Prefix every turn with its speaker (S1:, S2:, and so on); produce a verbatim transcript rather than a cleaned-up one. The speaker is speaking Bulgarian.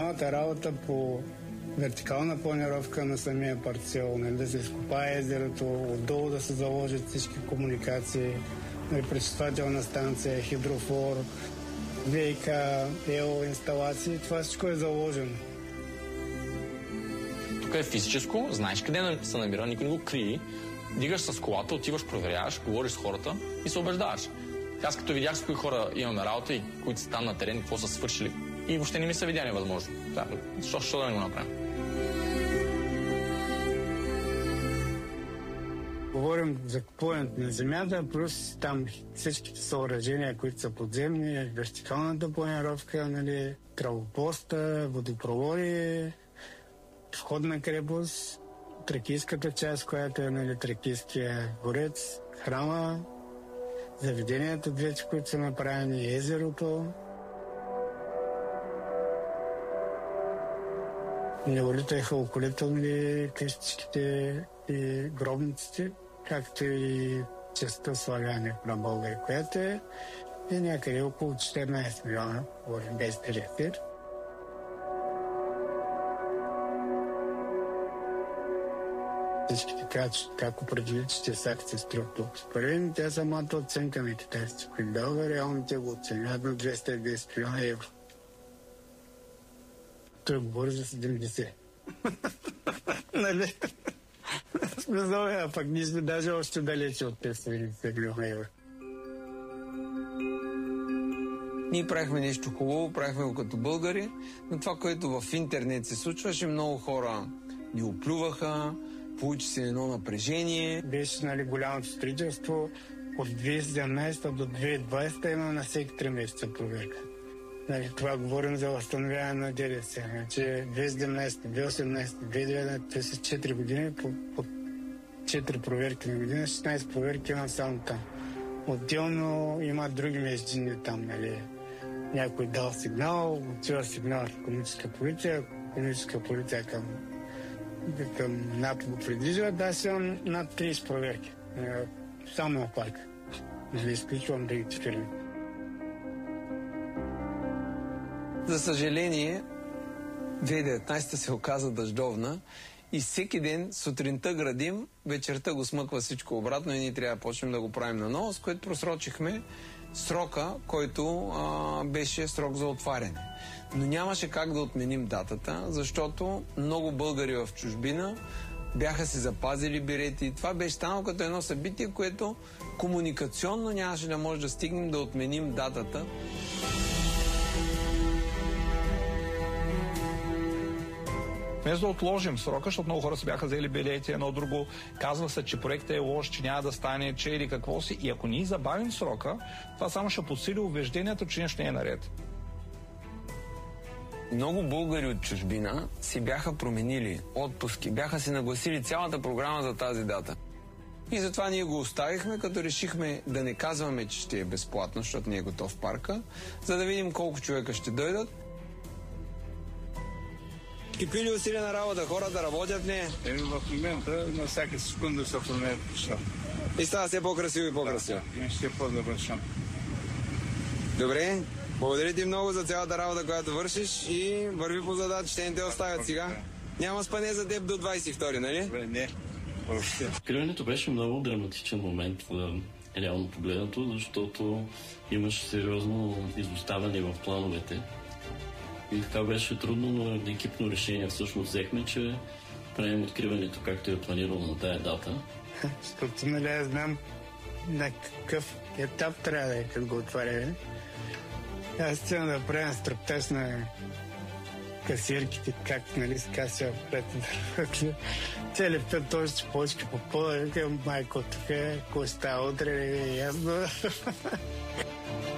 S1: цялата работа по вертикална планировка на самия парцел, нали, да се изкопае езерото, отдолу да се заложат всички комуникации, нали, пречиствателна станция, хидрофор, ВИК, ел инсталации, това всичко е заложено.
S2: Тук е физическо, знаеш къде се намира, никой не го крие. Дигаш с колата, отиваш, проверяваш, говориш с хората и се убеждаваш. Аз като видях с кои хора имаме работа и които са там на терен, какво са свършили, и въобще не ми са видя невъзможно. Да, защо, защо да не го направим?
S1: Говорим за купуването на земята, плюс там всичките съоръжения, които са подземни, вертикалната планировка, нали, травопоста, водопроводи, входна крепост, тракийската част, която е, нали, Тракийския дворец, храма, заведенията, двете, които са направени, езерото. Неолита и халколита, нали, къщичките и гробниците, както и частта славяни на България, която е, е някъде около четиринайсет милиона, говорим без перифер. Всички така, как определят, че те са се струват толкова. Според тя самата оценка на китайците, които дълга, реално те го оценят на двеста и десет милиона евро. Той говори за седемдесет. Нали? Смисъл е, а пък ние сме даже още далече от петстотин и деветдесет милиона евро.
S3: Ние правихме нещо хубаво, правихме го като българи, но това, което в интернет се случваше, много хора ни оплюваха, получи се едно напрежение.
S1: Беше, нали, голямото строителство от две хиляди и седемнайсета до две хиляди и двайсета има на всеки три месеца проверка. Нали, това говорим за възстановяване на ДДС. Значи две хиляди и седемнайсета, две хиляди и осемнайсета, две хиляди и деветнайсета, са четири години, по, по четири проверки на година, шестнайсет проверки имам само там. Отделно има други междинни там, нали. Някой дал сигнал, отива сигнал в икономическа полиция, икономическа полиция към, към НАП го придвижва, да си имам над трийсет проверки. Само на парка. Нали, изключвам другите фирми.
S3: За съжаление, две хиляди и деветнайсета се оказа дъждовна и всеки ден сутринта градим, вечерта го смъква всичко обратно и ние трябва да почнем да го правим наново, с което просрочихме срока, който а, беше срок за отваряне. Но нямаше как да отменим датата, защото много българи в чужбина бяха се запазили билети. Това беше станало като едно събитие, което комуникационно нямаше да може да стигнем да отменим датата.
S4: Вместо да отложим срока, защото много хора се бяха взели билети, едно друго, казва се, че проектът е лош, че няма да стане, че или какво си. И ако ние забавим срока, това само ще подсили убеждението, че нещо не е наред.
S3: Много българи от чужбина си бяха променили отпуски, бяха си нагласили цялата програма за тази дата. И затова ние го оставихме, като решихме да не казваме, че ще е безплатно, защото не е готов парка, за да видим колко човека ще дойдат. Какви ли усилия на работа? Хората работят ли?
S1: Е, в момента на всяка секунда се променят неща.
S3: И става все по-красиво и по-красиво.
S1: Да, и ще е по-добър шанс.
S3: Добре, благодаря ти много за цялата работа, която вършиш и върви по задачите, не те оставят сега. Няма спане за теб до двайсет и втори, нали?
S1: Добре, не.
S5: Откриването беше много драматичен момент, реално погледнато, защото имаше сериозно изоставане в плановете. И така беше трудно, но екипно решение всъщност взехме, че правим откриването както е планирано на тая дата.
S1: Защото, нали, аз знам на какъв етап трябва да е, като го отваряме. Аз цена да правя структаж на касиерките, как, нали, с касия пред да цели път точно почки по пода, майко, тук е, какво става утре, не е ясно.